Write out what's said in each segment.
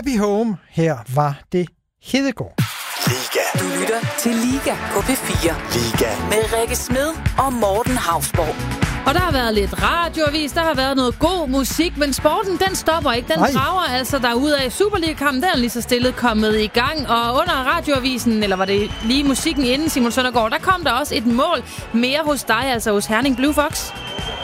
Happy Home. Her var det Hedegaard. Liga. Du lytter til Liga på P4. Liga. Med Rikke Smed og Morten Hausborg. Og der har været lidt radioavis, der har været noget god musik, men sporten, den stopper ikke. Den drager altså derudad. Superliga-kampen, den er lige så stille kommet i gang. Og under radioavisen, eller var det lige musikken inden, Simon Søndergaard, der kom der også et mål mere hos dig, altså hos Herning Blue Fox.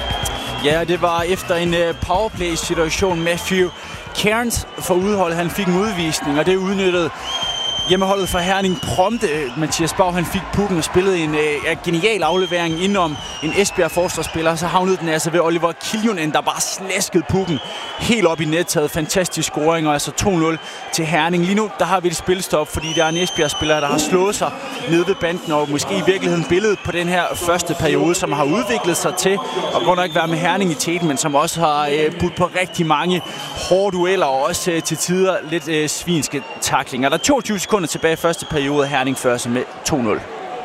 Ja, det var efter en powerplay-situation. Matthew Cairns for udholdet, han fik en udvisning, og det udnyttede hjemmeholdet for Herning prompte. Mathias Bau, han fik pukken og spillede en genial aflevering indenom en Esbjerg forsvarsspiller. Så havnede den altså ved Oliver Kiljunen, der bare slaskede pukken helt op i nettet. Fantastisk scoring, og altså 2-0 til Herning. Lige nu, der har vi et spilstop, fordi der er en Esbjerg-spiller, der har slået sig nede ved banden, og måske i virkeligheden billedet på den her første periode, som har udviklet sig til at godt nok være med Herning i teten, men som også har budt på rigtig mange hårde dueller, og også til tider lidt svinske tacklinger. Der er 22 sekunder tilbage i første periode af Herning først med 2-0.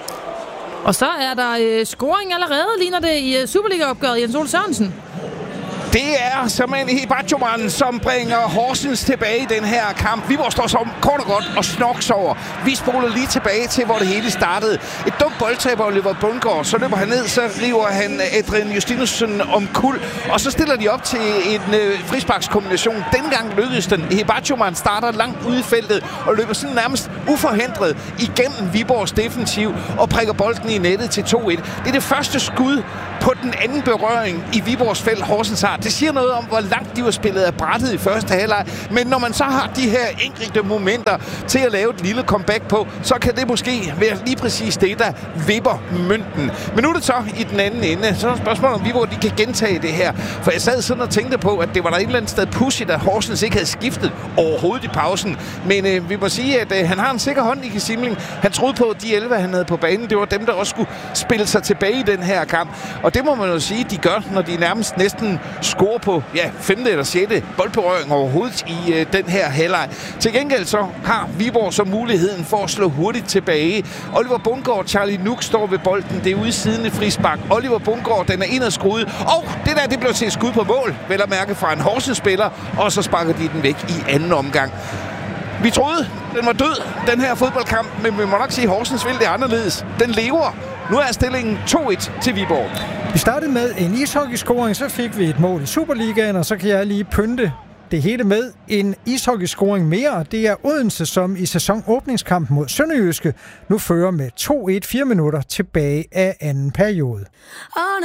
Og så er der scoring allerede, ligner det i Superliga-opgøret, Jens Ole Sørensen. Det er simpelthen Hebachoman, som bringer Horsens tilbage i den her kamp. Viborg står som kort og godt og snoks over. Vi spoler lige tilbage til, hvor det hele startede. Et dumt boldtab af Oliver Bundgaard. Så løber han ned, så river han Adrian Justinussen om kul. Og så stiller de op til en frisparkskombination. Dengang lykkedes den. Hebachoman starter langt ude i feltet og løber sådan nærmest uforhindret igennem Viborgs defensiv og prikker bolden i nettet til 2-1. Det er det første skud på den anden berøring i Viborgs felt, Horsens har. Det siger noget om, hvor langt de var spillet af brættet i første halvleg. Men når man så har de her enkelte momenter til at lave et lille comeback på, så kan det måske være lige præcis det, der vipper mønten. Men nu er det så i den anden ende. Så er spørgsmålet om Viborg, de kan gentage det her. For jeg sad sådan og tænkte på, at det var der et eller andet sted pudsigt, at Horsens ikke havde skiftet overhovedet i pausen. Men vi må sige, at han har en sikker hånd i Simling. Han troede på, at de 11, han havde på banen, det var dem, der også skulle spille sig tilbage i den her kamp. Og det må man jo sige, de gør, når de nærmest næsten scorer på 5. eller 6. boldberøring overhovedet i den her halvleg. Til gengæld så har Viborg så muligheden for at slå hurtigt tilbage. Oliver Bundgaard, Charlie Nuk står ved bolden. Det er ude siden et frispark. Oliver Bundgaard, den er indadskruet. Og det blev til et skud på mål, vel at mærke fra en Horsens-spiller. Og så sparker de den væk i anden omgang. Vi troede, den var død, den her fodboldkamp, men vi må nok sige, at Horsens vil det anderledes. Den lever. Nu er stillingen 2-1 til Viborg. Vi startede med en ishockeyscoring, så fik vi et mål i Superligaen, og så kan jeg lige pynte det hele med en ishockeyscoring mere. Det er Odense, som i sæsonåbningskampen mod Sønderjyske nu fører med 2-1 4 minutter tilbage af anden periode.